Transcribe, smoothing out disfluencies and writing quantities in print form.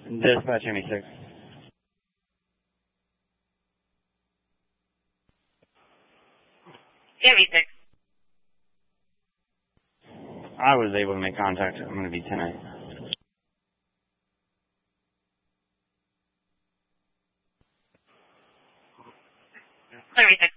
Dispatch ME6. ME6. I was able to make contact. I'm going to be 10-8. ME6.